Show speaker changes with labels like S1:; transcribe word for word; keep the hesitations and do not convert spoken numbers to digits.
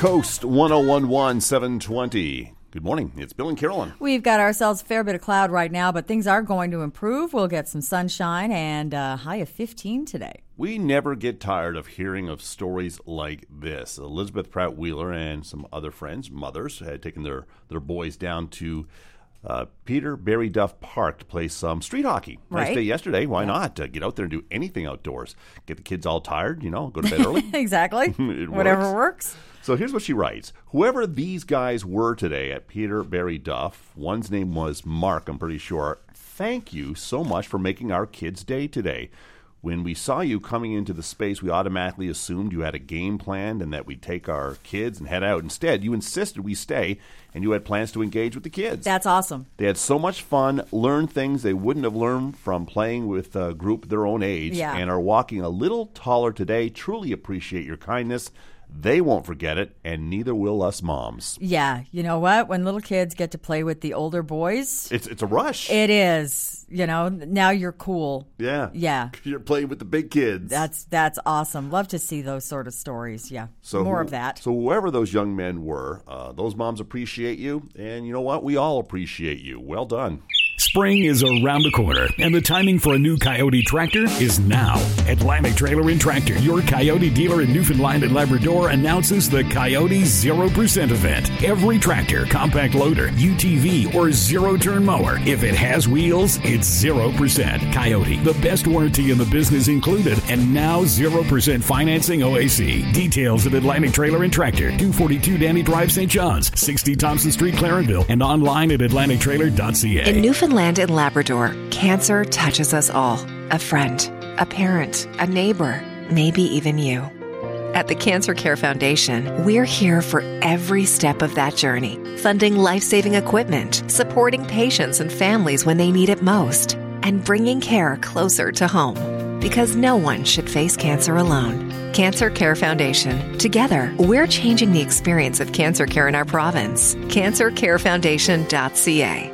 S1: Coast one oh one one, seven twenty. Good morning. It's Bill and Carolyn.
S2: We've got ourselves a fair bit of cloud right now, but things are going to improve. We'll get some sunshine and a high of fifteen today.
S1: We never get tired of hearing of stories like this. Elizabeth Pratt Wheeler and some other friends, mothers, had taken their, their boys down to uh, Peter Barry Duff Park to play some street hockey. Nice
S2: Right.
S1: day yesterday. Why yeah. not? Uh, get out there and do anything outdoors. Get the kids all tired, you know, go to bed early.
S2: Exactly.
S1: It
S2: Whatever
S1: works.
S2: works.
S1: So here's what she writes. Whoever these guys were today at Peter Barry Duff, one's name was Mark, I'm pretty sure. Thank you so much for making our kids' day today. When we saw you coming into the space, we automatically assumed you had a game planned and that we'd take our kids and head out. Instead, you insisted we stay, and you had plans to engage with the kids.
S2: That's awesome.
S1: They had so much fun, learned things they wouldn't have learned from playing with a group their own age,
S2: Yeah.
S1: and are walking a little taller today. Truly appreciate your kindness. They won't forget it, and neither will us moms.
S2: Yeah, you know what? When little kids get to play with the older boys,
S1: It's it's a rush.
S2: it is. You know, now you're cool.
S1: yeah.
S2: Yeah.
S1: You're playing with the big kids.
S2: That's that's awesome. Love to see those sort of stories. Yeah,
S1: So
S2: more
S1: who-
S2: of that.
S1: So whoever those young men were, uh, those moms appreciate you, and you know what? We all appreciate you. Well done.
S3: Spring is around the corner, and the timing for a new Coyote tractor is now. Atlantic Trailer and Tractor, your Coyote dealer in Newfoundland and Labrador, announces the Coyote zero percent event. Every tractor, compact loader, U T V, or zero-turn mower, if it has wheels, it's zero percent. Coyote, the best warranty in the business included, and now zero percent financing O A C. Details at Atlantic Trailer and Tractor, two forty-two Danny Drive, Saint John's, sixty Thompson Street, Clarenville, and online at atlantic trailer dot c a.
S4: In Newfoundland and Labrador, cancer touches us all. A friend, a parent, a neighbor, maybe even you. At the Cancer Care Foundation, we're here for every step of that journey, funding life-saving equipment, supporting patients and families when they need it most, and bringing care closer to home. Because no one should face cancer alone. Cancer Care Foundation. Together, we're changing the experience of cancer care in our province. cancer care foundation dot c a.